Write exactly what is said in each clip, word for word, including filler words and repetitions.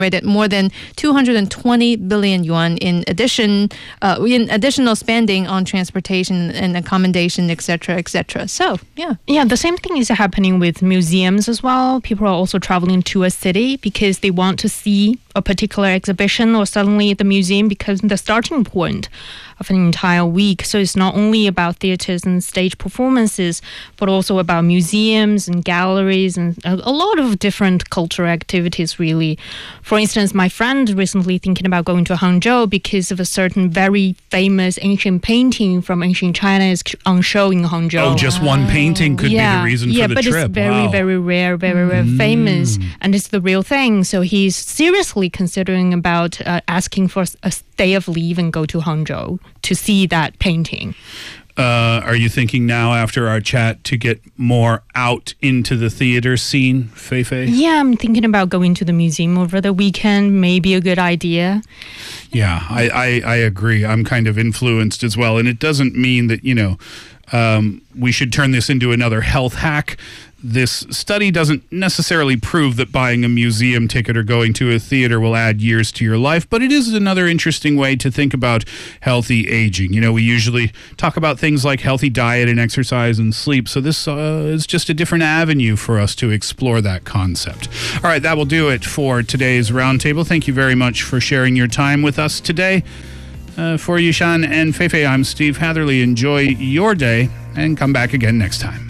generated more than two hundred twenty billion yuan in addition, uh, in additional spending on transportation and accommodation, et cetera, et cetera. So, yeah. Yeah, the same thing is happening with museums as well. People are also traveling to a city because they want to see a particular exhibition or suddenly the museum becomes the starting point of an entire week. So it's not only about theaters and stage performances, but also about museums and galleries and a, a lot of different cultural activities, really. For instance, my friend recently thinking about going to Hangzhou because of a certain very famous ancient painting from ancient China is on show in Hangzhou. Oh, just one painting could yeah. be the reason yeah, for the but trip. it's very, wow. very rare, very, very Mm. famous, and it's the real thing. So he's seriously considering about uh, asking for a day of leave and go to Hangzhou to see that painting. Uh, are you thinking now, after our chat, to get more out into the theater scene, Feifei? Yeah, I'm thinking about going to the museum over the weekend. Maybe a good idea. Yeah, I, I, I agree. I'm kind of influenced as well. And it doesn't mean that, you know, um, we should turn this into another health hack. This study doesn't necessarily prove that buying a museum ticket or going to a theater will add years to your life, but it is another interesting way to think about healthy aging. You know, we usually talk about things like healthy diet and exercise and sleep, so this uh, is just a different avenue for us to explore that concept. All right, that will do it for today's Roundtable. Thank you very much for sharing your time with us today. Uh, for Yishan and Feifei, I'm Steve Hatherley. Enjoy your day and come back again next time.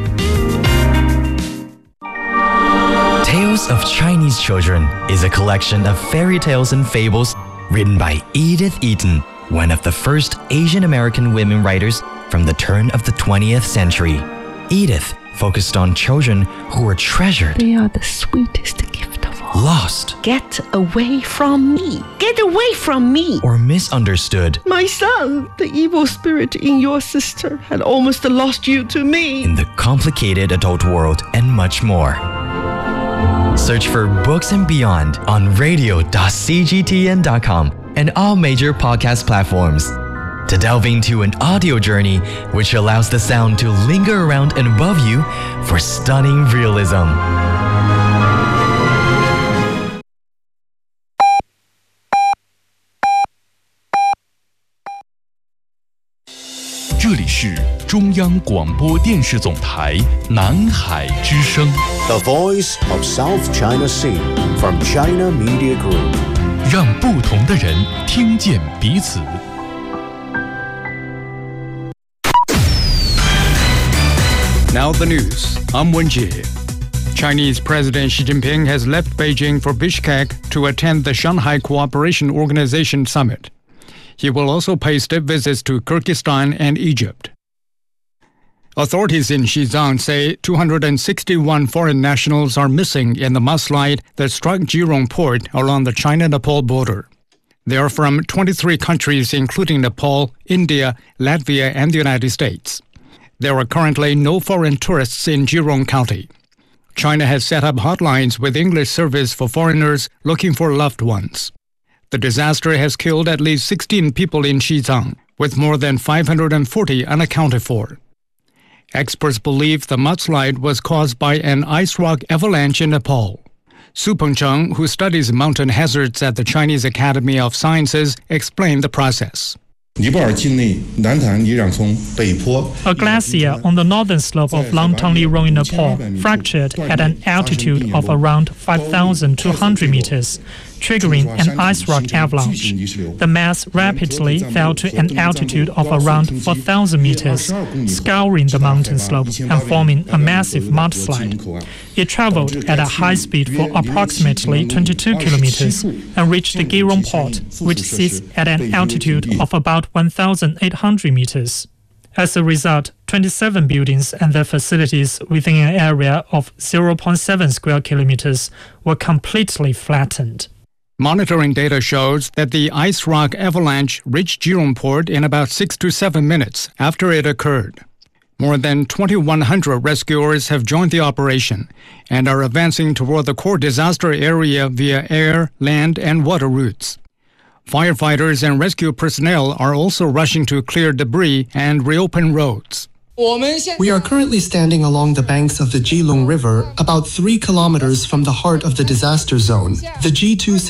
Tales of Chinese Children is a collection of fairy tales and fables written by Edith Eaton, one of the first Asian American women writers from the turn of the twentieth century. Edith focused on children who were treasured. They are the sweetest gift of all. Lost. Get away from me. Get away from me. Or misunderstood. My son, the evil spirit in your sister, had almost lost you to me. In the complicated adult world and much more. Search for Books and Beyond on radio dot c g t n dot com and all major podcast platforms to delve into an audio journey which allows the sound to linger around and above you for stunning realism. 这里是中央广播电视总台南海之声 The Voice of South China Sea from China Media Group. 让不同的人听见彼此。 Now the news. I'm Wenjie. Chinese President Xi Jinping has left Beijing for Bishkek to attend the Shanghai Cooperation Organization Summit. He will also pay state visits to Kyrgyzstan and Egypt. Authorities in Xizang say two hundred sixty-one foreign nationals are missing in the mudslide that struck Jirong port along the China-Nepal border. They are from twenty-three countries including Nepal, India, Latvia, and the United States. There are currently no foreign tourists in Jirong County. China has set up hotlines with English service for foreigners looking for loved ones. The disaster has killed at least sixteen people in Xizang, with more than five hundred forty unaccounted for. Experts believe the mudslide was caused by an ice rock avalanche in Nepal. Su Pengcheng, who studies mountain hazards at the Chinese Academy of Sciences, explained the process. A glacier on the northern slope of Langtang Lirong in Nepal fractured at an altitude of around five thousand two hundred meters, triggering an ice rock avalanche. The mass rapidly fell to an altitude of around four thousand meters, scouring the mountain slope and forming a massive mudslide. It traveled at a high speed for approximately twenty-two kilometers and reached the Girong port, which sits at an altitude of about one thousand eight hundred meters. As a result, twenty-seven buildings and their facilities within an area of zero point seven square kilometers were completely flattened. Monitoring data shows that the ice rock avalanche reached Jirong port in about six to seven minutes after it occurred. More than twenty-one hundred rescuers have joined the operation and are advancing toward the core disaster area via air, land, and water routes. Firefighters and rescue personnel are also rushing to clear debris and reopen roads. We are currently standing along the banks of the Jilong River, about three kilometers from the heart of the disaster zone. The G two